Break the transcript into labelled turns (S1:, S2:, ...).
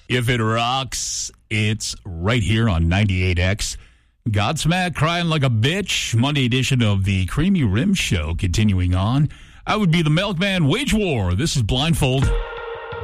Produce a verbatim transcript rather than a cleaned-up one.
S1: If it rocks, it's right here on ninety-eight X. Godsmack crying like a bitch. Monday edition of the Creamy Rim Show continuing on. I would be the Milkman Wage War. This is Blindfold.